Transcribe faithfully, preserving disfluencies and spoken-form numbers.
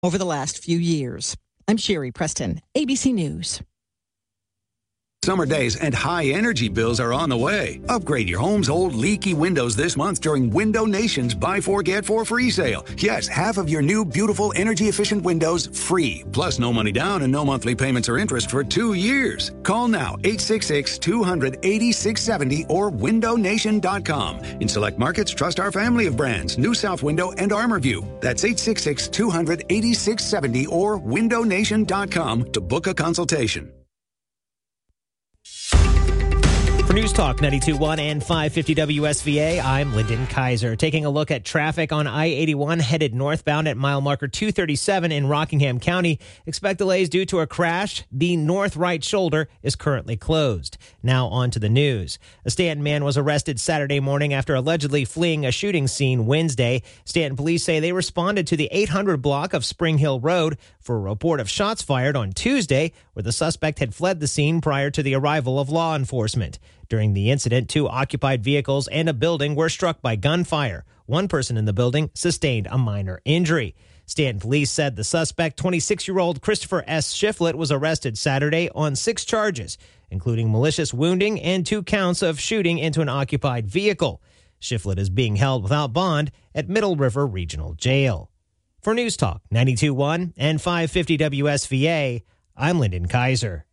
over the last few years. I'm Sherry Preston, A B C News. Summer days and high energy bills are on the way. Upgrade your home's old leaky windows this month during Window Nation's Buy Four Get Four free sale. Yes, half of your new beautiful energy efficient windows free. Plus no money down and no monthly payments or interest for two years. Call now eight six six, two hundred, eighty-six seventy or window nation dot com. In select markets, trust our family of brands, New South Window and ArmorView. That's eight six six, two hundred, eighty-six seventy or window nation dot com to book a consultation. For News Talk ninety-two point one and five fifty W S V A, I'm Lyndon Kaiser. Taking a look at traffic on I eighty-one headed northbound at mile marker two thirty-seven in Rockingham County. Expect delays due to a crash. The north right shoulder is currently closed. Now on to the news. A Stanton man was arrested Saturday morning after allegedly fleeing a shooting scene Wednesday. Stanton police say they responded to the eight hundred block of Spring Hill Road for a report of shots fired on Tuesday, where the suspect had fled the scene prior to the arrival of law enforcement. During the incident, two occupied vehicles and a building were struck by gunfire. One person in the building sustained a minor injury. Stanton police said the suspect, twenty-six-year-old Christopher S. Shiflett, was arrested Saturday on six charges, including malicious wounding and two counts of shooting into an occupied vehicle. Shiflett is being held without bond at Middle River Regional Jail. For News Talk ninety-two point one and five fifty W S V A, I'm Lyndon Kaiser.